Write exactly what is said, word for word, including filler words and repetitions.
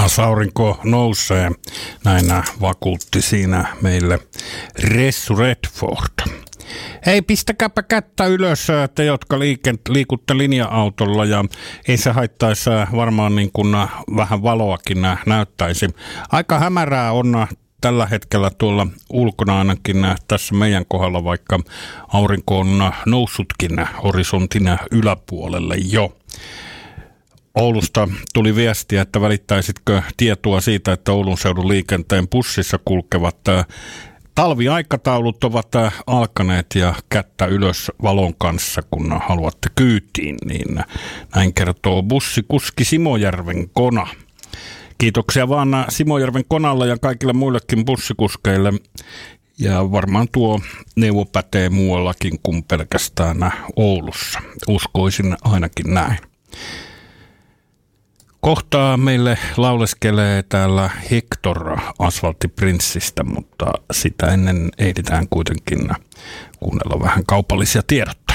Taas aurinko nousee, näin vakuutti siinä meille Ressu Redford. Hei, pistäkääpä kättä ylös, te jotka liikent, liikutte linja-autolla, ja ei se haittaisi varmaan niin kuin vähän valoakin näyttäisi. Aika hämärää on tällä hetkellä tuolla ulkona ainakin tässä meidän kohdalla, vaikka aurinko on noussutkin horisontin yläpuolelle jo. Oulusta tuli viestiä, että välittäisitkö tietoa siitä, että Oulun seudun liikenteen bussissa kulkevat talviaikataulut ovat alkaneet ja kättä ylös valon kanssa, kun haluatte kyytiin, niin näin kertoo bussikuski Simojärven Kona. Kiitoksia vaan Simojärven Konalle ja kaikille muillekin bussikuskeille. Ja varmaan tuo neuvo pätee muuallakin kuin pelkästään Oulussa. Uskoisin ainakin näin. Kohtaa meille lauleskelee täällä Hector Asfalttiprinssistä, mutta sitä ennen ehditään kuitenkin kuunnella vähän kaupallisia tiedot.